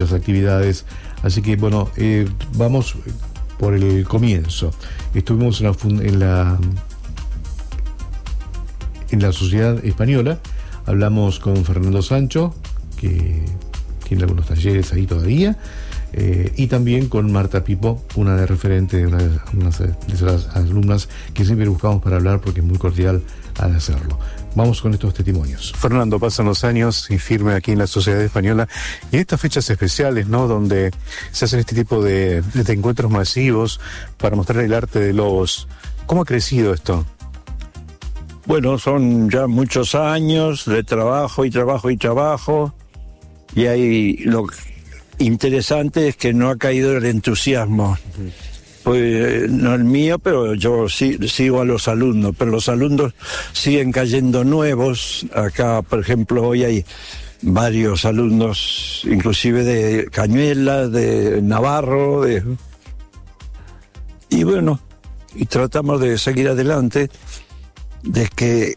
muchas actividades. Así que bueno, vamos por el comienzo. Estuvimos en la Sociedad Española, hablamos con Fernando Sancho, que tiene algunos talleres ahí todavía, y también con Marta Pipo, una de referentes, una de esas alumnas que siempre buscamos para hablar porque es muy cordial al hacerlo. Vamos con estos testimonios. Fernando, pasan los años y firme aquí en la Sociedad Española, y en estas fechas especiales, ¿no?, donde se hacen este tipo de encuentros masivos para mostrar el arte de Lobos. ¿Cómo ha crecido esto? Bueno, son ya muchos años de trabajo y trabajo y trabajo, y ahí lo interesante es que no ha caído el entusiasmo. Pues no el mío, pero yo sigo a los alumnos, pero los alumnos siguen cayendo nuevos. Acá, por ejemplo, hoy hay varios alumnos, inclusive de Cañuelas, de Navarro, y bueno, y tratamos de seguir adelante, de que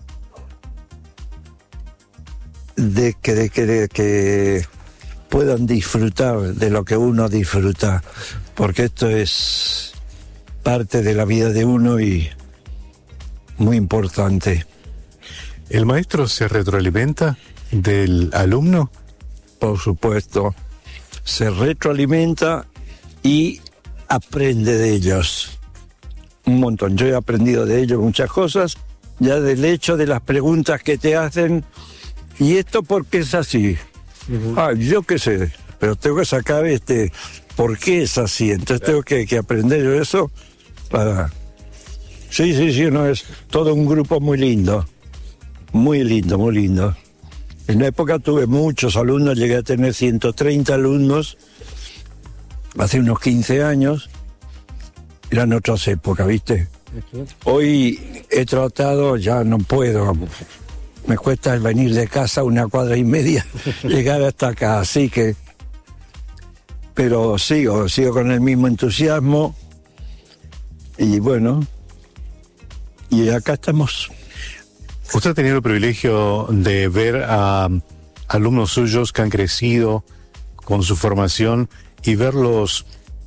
puedan disfrutar de lo que uno disfruta, porque esto es parte de la vida de uno y muy importante. ¿El maestro se retroalimenta del alumno? Por supuesto, se retroalimenta y aprende de ellos un montón. Yo he aprendido de ellos muchas cosas, ya del hecho de las preguntas que te hacen. ¿Y esto por qué es así? Yo qué sé, pero tengo que sacar por qué es así. Entonces tengo que aprender yo eso para... Sí, no, es todo un grupo muy lindo. Muy lindo, muy lindo. En una época tuve muchos alumnos, llegué a tener 130 alumnos, hace unos 15 años. Eran otras épocas, ¿viste? Hoy he tratado, ya no puedo... Me cuesta venir de casa 1,5 cuadras, llegar hasta acá, así que... Pero sigo con el mismo entusiasmo. Y bueno, y acá estamos. ¿Usted ha tenido el privilegio de ver a alumnos suyos que han crecido con su formación y verlos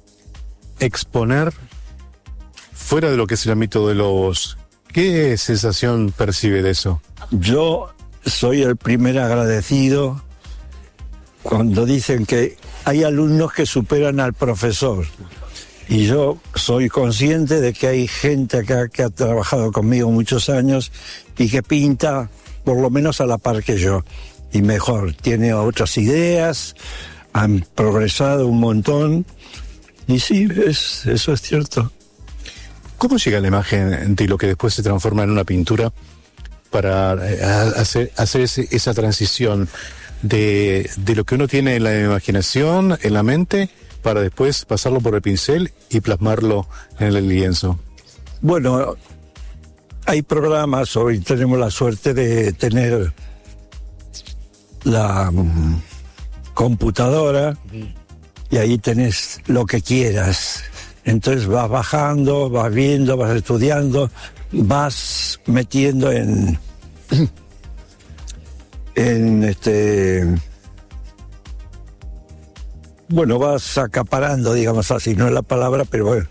exponer fuera de lo que es el ámbito de Lobos? ¿Qué sensación percibe de eso? Yo soy el primer agradecido cuando dicen que hay alumnos que superan al profesor. Y yo soy consciente de que hay gente acá que ha trabajado conmigo muchos años y que pinta por lo menos a la par que yo. Y mejor, tiene otras ideas, han progresado un montón. Y sí, eso es cierto. ¿Cómo llega la imagen de lo que después se transforma en una pintura para hacer esa transición de lo que uno tiene en la imaginación, en la mente, para después pasarlo por el pincel y plasmarlo en el lienzo? Bueno, hay programas, hoy tenemos la suerte de tener la computadora y ahí tenés lo que quieras. Entonces vas bajando, vas viendo, vas estudiando, vas metiendo bueno, vas acaparando, digamos así, no es la palabra, pero bueno.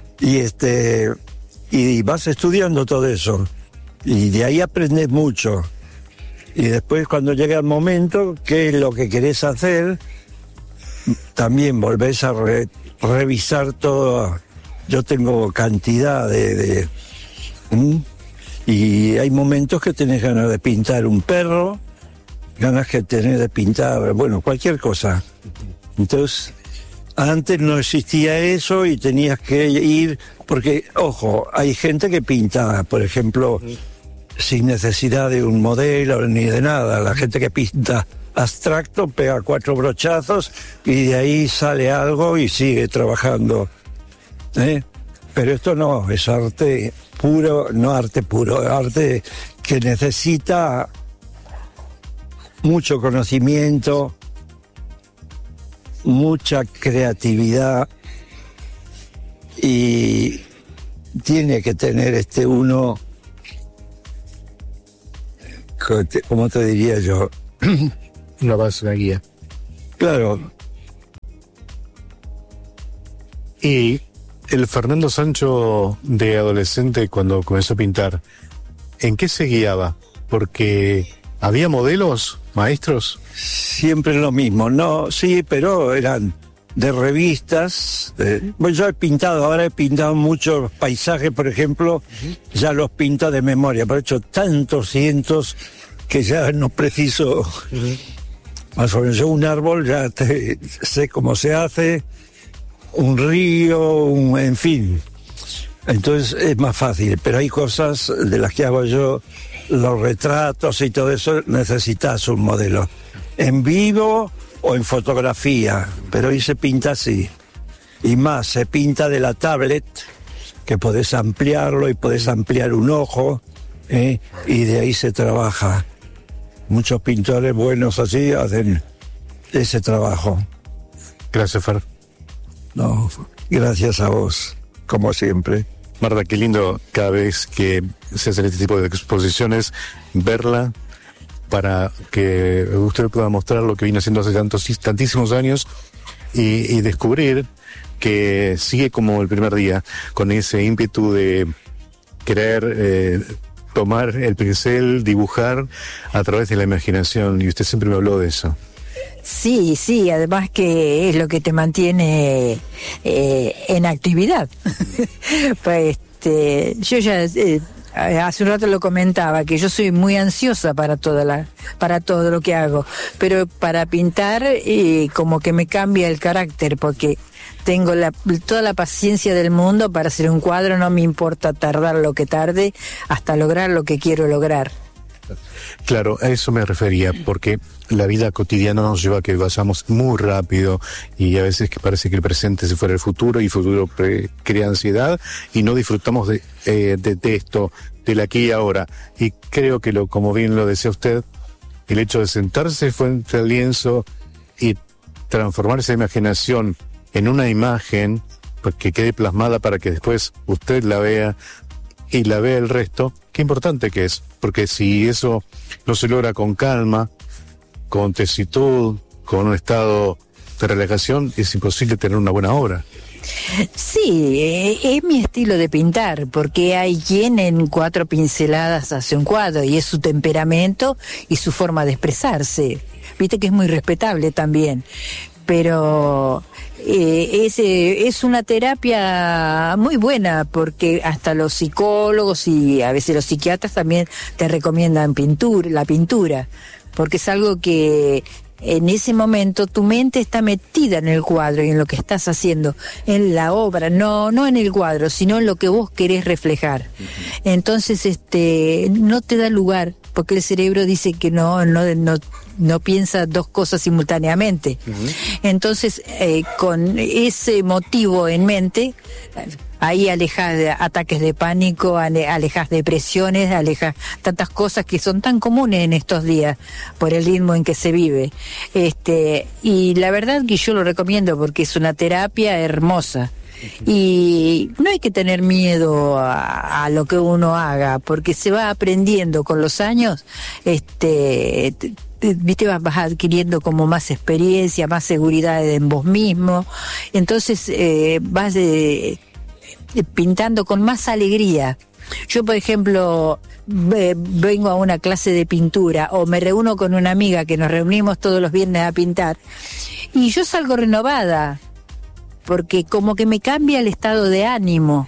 Y vas estudiando todo eso. Y de ahí aprendes mucho. Y después cuando llega el momento, ¿qué es lo que querés hacer? También volvés a revisar todo. Yo tengo cantidad y hay momentos que tenés ganas de pintar un perro, ganas que tenés de pintar, bueno, cualquier cosa. Entonces, antes no existía eso y tenías que ir, porque, ojo, hay gente que pinta, por ejemplo, sin necesidad de un modelo ni de nada. La gente que pinta abstracto pega 4 brochazos y de ahí sale algo y sigue trabajando. Pero esto no, es arte puro, no arte puro, arte que necesita mucho conocimiento, mucha creatividad y tiene que tener uno, ¿cómo te diría yo? Una base, una guía. Claro, Y el Fernando Sancho de adolescente, cuando comenzó a pintar, ¿en qué se guiaba? Porque había modelos, maestros. Siempre lo mismo, no, sí, pero eran de revistas. Bueno, yo ahora he pintado muchos paisajes, por ejemplo, ya los pinto de memoria, pero he hecho tantos cientos que ya no preciso. Más o menos yo un árbol ya sé cómo se hace, un río, en fin. Entonces es más fácil, pero hay cosas de las que hago yo, los retratos y todo eso, necesitas un modelo. En vivo o en fotografía, pero ahí se pinta así. Y más, se pinta de la tablet, que podés ampliarlo y podés ampliar un ojo, y de ahí se trabaja. Muchos pintores buenos así hacen ese trabajo. Gracias, Fer. No, gracias a vos, como siempre. Marta, qué lindo cada vez que se hacen este tipo de exposiciones, verla para que usted pueda mostrar lo que viene haciendo hace tantísimos años y descubrir que sigue como el primer día, con ese ímpetu de querer tomar el pincel, dibujar a través de la imaginación, y usted siempre me habló de eso. Sí, además que es lo que te mantiene en actividad. Pues yo ya hace un rato lo comentaba, que yo soy muy ansiosa para todo lo que hago, pero para pintar como que me cambia el carácter, porque tengo toda la paciencia del mundo para hacer un cuadro, no me importa tardar lo que tarde hasta lograr lo que quiero lograr. Claro, a eso me refería, porque la vida cotidiana nos lleva a que vayamos muy rápido y a veces que parece que el presente se fuera el futuro y el futuro crea ansiedad y no disfrutamos de esto, del aquí y ahora. Y creo que, como bien lo decía usted, el hecho de sentarse frente al lienzo y transformar esa imaginación en una imagen que quede plasmada para que después usted la vea y la vea el resto, qué importante que es, porque si eso no se logra con calma, con tesitud, con un estado de relajación, es imposible tener una buena obra. Sí, es mi estilo de pintar, porque hay quien en 4 pinceladas hace un cuadro, y es su temperamento y su forma de expresarse. Viste que es muy respetable también, pero es una terapia muy buena, porque hasta los psicólogos y a veces los psiquiatras también te recomiendan la pintura, porque es algo que en ese momento tu mente está metida en el cuadro y en lo que estás haciendo, en la obra, no en el cuadro, sino en lo que vos querés reflejar. Entonces no te da lugar, porque el cerebro dice que no piensa 2 cosas simultáneamente. Entonces, con ese motivo en mente, ahí alejas ataques de pánico, alejas depresiones, alejas tantas cosas que son tan comunes en estos días por el ritmo en que se vive. Y la verdad que yo lo recomiendo porque es una terapia hermosa. Y no hay que tener miedo a lo que uno haga, porque se va aprendiendo con los años. Viste, vas adquiriendo como más experiencia, más seguridad en vos mismo. Entonces vas pintando con más alegría. Yo, por ejemplo, vengo a una clase de pintura o me reúno con una amiga que nos reunimos todos los viernes a pintar y yo salgo renovada, porque como que me cambia el estado de ánimo.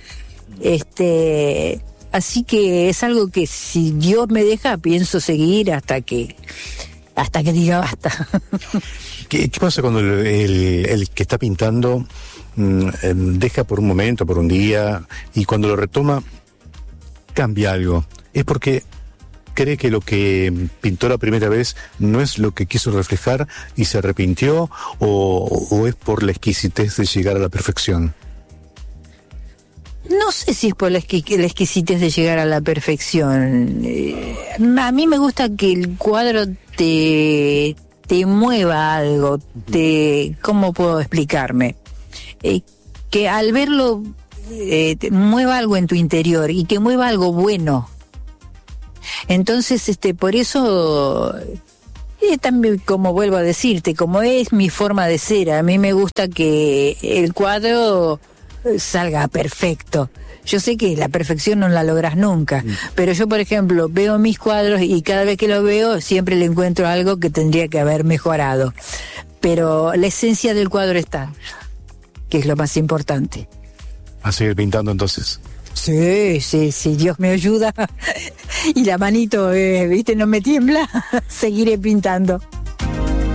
Así que es algo que, si Dios me deja, pienso seguir hasta que diga basta. ¿Qué pasa cuando el que está pintando deja por un momento, por un día, y cuando lo retoma cambia algo? ¿Es porque cree que lo que pintó la primera vez no es lo que quiso reflejar y se arrepintió, o es por la exquisitez de llegar a la perfección? No sé si es por la exquisitez de llegar a la perfección. A mí me gusta que el cuadro te mueva algo, ¿cómo puedo explicarme? Que al verlo te mueva algo en tu interior y que mueva algo bueno. Entonces, por eso, también, como vuelvo a decirte, como es mi forma de ser, a mí me gusta que el cuadro salga perfecto. Yo sé que la perfección no la logras nunca, pero yo, por ejemplo, veo mis cuadros y cada vez que los veo siempre le encuentro algo que tendría que haber mejorado. Pero la esencia del cuadro está, que es lo más importante. A seguir pintando entonces. Sí, Dios me ayuda y la manito, viste, no me tiembla, seguiré pintando.